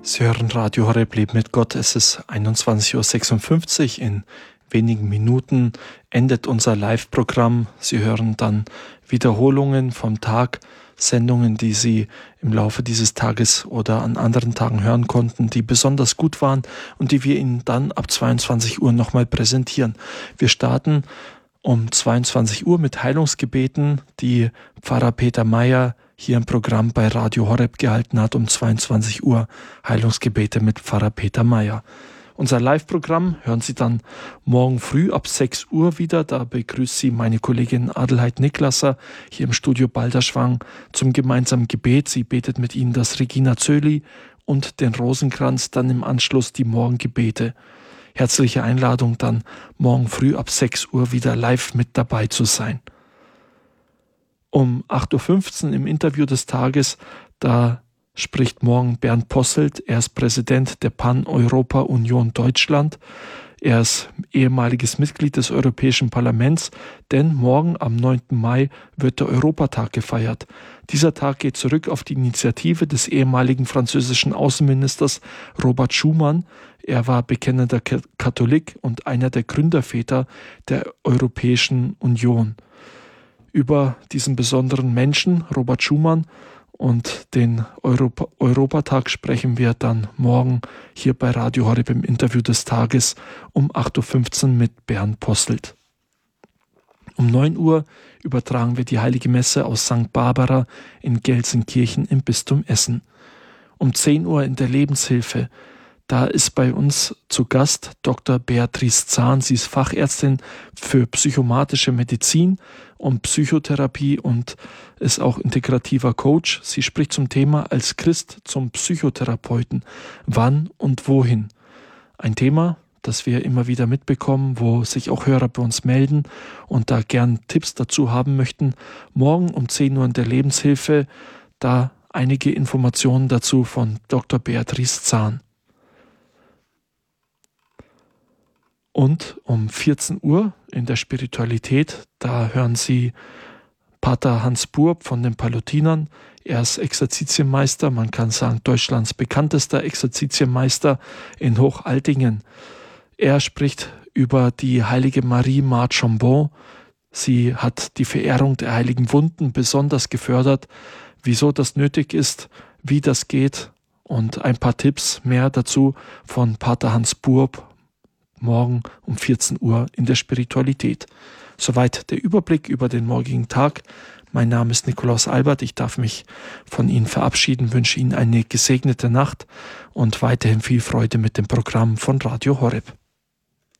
Sie hören Radio Horeb Leben mit Gott. Es ist 21.56 Uhr. In wenigen Minuten endet unser Live-Programm. Sie hören dann Wiederholungen vom Tag, Sendungen, die Sie im Laufe dieses Tages oder an anderen Tagen hören konnten, die besonders gut waren und die wir Ihnen dann ab 22 Uhr nochmal präsentieren. Wir starten um 22 Uhr mit Heilungsgebeten, die Pfarrer Peter Meyer hier im Programm bei Radio Horeb gehalten hat, um 22 Uhr Heilungsgebete mit Pfarrer Peter Meyer. Unser Live-Programm hören Sie dann morgen früh ab 6 Uhr wieder. Da begrüßt Sie meine Kollegin Adelheid Niklasser hier im Studio Balderschwang zum gemeinsamen Gebet. Sie betet mit Ihnen das Regina Coeli und den Rosenkranz, dann im Anschluss die Morgengebete. Herzliche Einladung, dann morgen früh ab 6 Uhr wieder live mit dabei zu sein. Um 8.15 Uhr im Interview des Tages, da spricht morgen Bernd Posselt. Er ist Präsident der Pan-Europa-Union Deutschland. Er ist ehemaliges Mitglied des Europäischen Parlaments, denn morgen am 9. Mai wird der Europatag gefeiert. Dieser Tag geht zurück auf die Initiative des ehemaligen französischen Außenministers Robert Schuman. Er war bekennender Katholik und einer der Gründerväter der Europäischen Union. Über diesen besonderen Menschen, Robert Schuman, und den Europatag sprechen wir dann morgen hier bei Radio Horeb im Interview des Tages um 8.15 Uhr mit Bernd Posselt. Um 9 Uhr übertragen wir die Heilige Messe aus St. Barbara in Gelsenkirchen im Bistum Essen. Um 10 Uhr in der Lebenshilfe. Da ist bei uns zu Gast Dr. Beatrice Zahn. Sie ist Fachärztin für psychomatische Medizin und Psychotherapie und ist auch integrativer Coach. Sie spricht zum Thema als Christ zum Psychotherapeuten. Wann und wohin? Ein Thema, das wir immer wieder mitbekommen, wo sich auch Hörer bei uns melden und da gern Tipps dazu haben möchten. Morgen um 10 Uhr in der Lebenshilfe, da einige Informationen dazu von Dr. Beatrice Zahn. Und um 14 Uhr in der Spiritualität, da hören Sie Pater Hans Burb von den Palutinern. Er ist Exerzitienmeister, man kann sagen Deutschlands bekanntester Exerzitienmeister in Hochaltingen. Er spricht über die heilige Marie Mar Chambon. Sie hat die Verehrung der heiligen Wunden besonders gefördert, wieso das nötig ist, wie das geht und ein paar Tipps mehr dazu von Pater Hans Burb. Morgen um 14 Uhr in der Spiritualität. Soweit der Überblick über den morgigen Tag. Mein Name ist Nikolaus Albert. Ich darf mich von Ihnen verabschieden, wünsche Ihnen eine gesegnete Nacht und weiterhin viel Freude mit dem Programm von Radio Horeb.